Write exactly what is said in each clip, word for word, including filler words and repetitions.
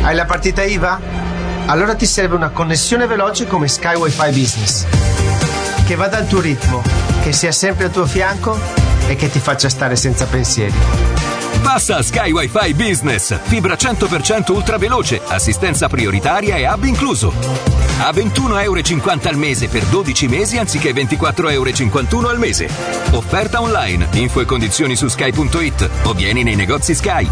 Hai la partita I V A? Allora ti serve una connessione veloce come Sky Wi-Fi Business, che vada al tuo ritmo, che sia sempre al tuo fianco e che ti faccia stare senza pensieri. Passa a Sky Wi-Fi Business, fibra cento per cento ultraveloce, assistenza prioritaria e hub incluso. A ventuno euro e cinquanta al mese per dodici mesi anziché ventiquattro euro e cinquantuno al mese. Offerta online, info e condizioni su sky punto it o vieni nei negozi Sky.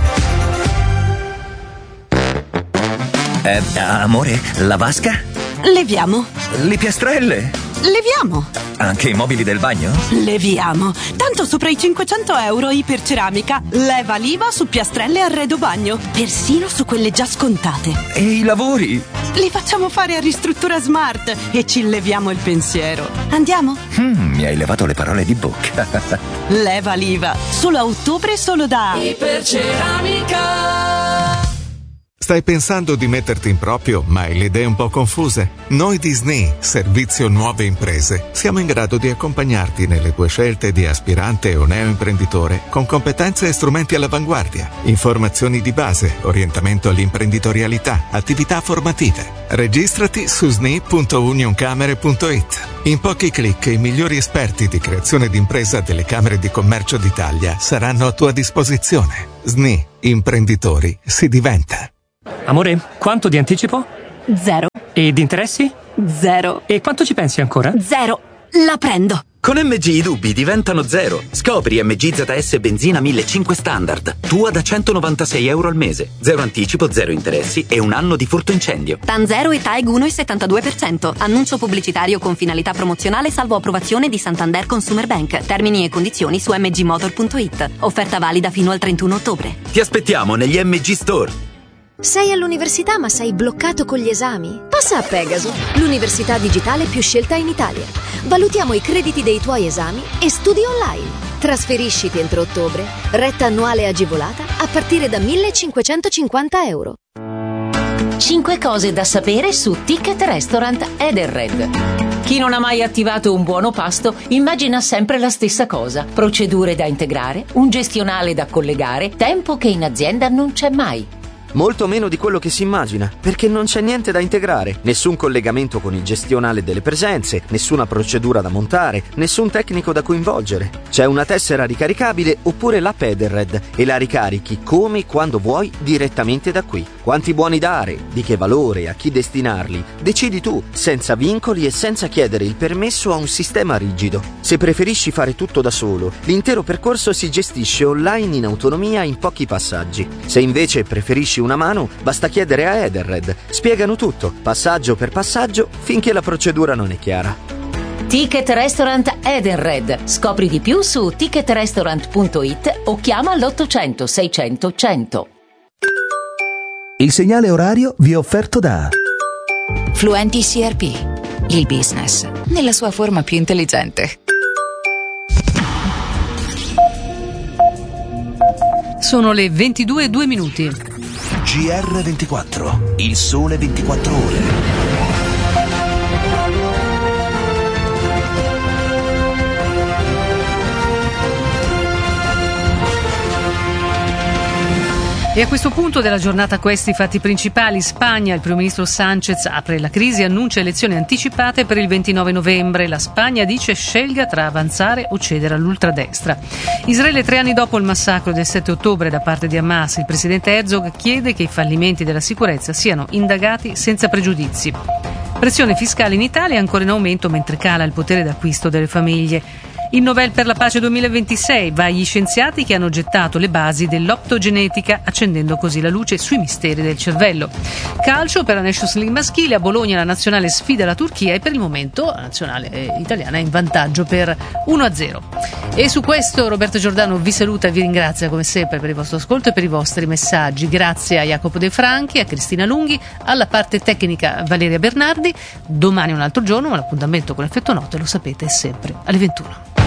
Eh, amore, la vasca? Leviamo. Le piastrelle? Leviamo. Anche i mobili del bagno? Leviamo. Tanto sopra i cinquecento euro Iperceramica. Leva l'I V A su piastrelle e arredo bagno. Persino su quelle già scontate. E i lavori? Li facciamo fare a Ristruttura Smart e ci leviamo il pensiero. Andiamo? Mm, mi hai levato le parole di bocca. Leva l'I V A. Solo a ottobre, solo da Iperceramica. Stai pensando di metterti in proprio, ma hai le idee un po' confuse? Noi di S N I, Servizio Nuove Imprese, siamo in grado di accompagnarti nelle tue scelte di aspirante o neoimprenditore con competenze e strumenti all'avanguardia, informazioni di base, orientamento all'imprenditorialità, attività formative. Registrati su s n i punto unioncamere punto it. In pochi clic i migliori esperti di creazione d'impresa delle Camere di Commercio d'Italia saranno a tua disposizione. S N I, imprenditori, si diventa. Amore, quanto di anticipo? Zero. E di interessi? Zero. E quanto ci pensi ancora? Zero. La prendo. Con M G i dubbi diventano zero. Scopri M G Z S benzina millecinquecento standard. Tua da centonovantasei euro al mese. Zero anticipo, zero interessi e un anno di furto incendio. TAN zero e TAEG uno virgola settantadue per cento. Annuncio pubblicitario con finalità promozionale salvo approvazione di Santander Consumer Bank. Termini e condizioni su m g motor punto it. Offerta valida fino al trentuno ottobre. Ti aspettiamo negli M G Store. Sei all'università ma sei bloccato con gli esami? Passa a Pegaso, l'università digitale più scelta in Italia. Valutiamo i crediti dei tuoi esami e studi online. Trasferisciti entro ottobre, retta annuale agevolata a partire da millecinquecentocinquanta euro. cinque cose da sapere su Ticket Restaurant Edenred. Chi non ha mai attivato un buono pasto immagina sempre la stessa cosa. Procedure da integrare, un gestionale da collegare, tempo che in azienda non c'è mai. Molto meno di quello che si immagina, perché non c'è niente da integrare, nessun collegamento con il gestionale delle presenze, nessuna procedura da montare, nessun tecnico da coinvolgere. C'è una tessera ricaricabile oppure l'app Edenred e la ricarichi come e quando vuoi direttamente da qui. Quanti buoni dare, di che valore, a chi destinarli, decidi tu, senza vincoli e senza chiedere il permesso a un sistema rigido. Se preferisci fare tutto da solo, l'intero percorso si gestisce online in autonomia in pochi passaggi. Se invece preferisci una mano, basta chiedere a Edenred. Spiegano tutto, passaggio per passaggio, finché la procedura non è chiara. Ticket Restaurant Edenred. Scopri di più su ticket restaurant punto it o chiama l'ottocento seicento cento. Il segnale orario vi è offerto da Fluenti C R P, il business nella sua forma più intelligente. Sono le ventidue e due minuti. G R ventiquattro, il sole ventiquattro ore. E a questo punto della giornata questi i fatti principali. Spagna, il primo ministro Sánchez apre la crisi e annuncia elezioni anticipate per il ventinove novembre. La Spagna dice scelga tra avanzare o cedere all'ultradestra. Israele, tre anni dopo il massacro del sette ottobre da parte di Hamas, il presidente Herzog chiede che i fallimenti della sicurezza siano indagati senza pregiudizi. Pressione fiscale in Italia è ancora in aumento mentre cala il potere d'acquisto delle famiglie. Il Nobel per la pace duemilaventisei va agli scienziati che hanno gettato le basi dell'optogenetica, accendendo così la luce sui misteri del cervello. Calcio, per la Nations League maschile, a Bologna la nazionale sfida la Turchia e per il momento la nazionale italiana è in vantaggio per uno a zero. E su questo Roberto Giordano vi saluta e vi ringrazia come sempre per il vostro ascolto e per i vostri messaggi. Grazie a Jacopo De Franchi, a Cristina Lunghi, alla parte tecnica Valeria Bernardi. Domani è un altro giorno, ma l'appuntamento con Effetto Notte, lo sapete, è sempre alle ventuno.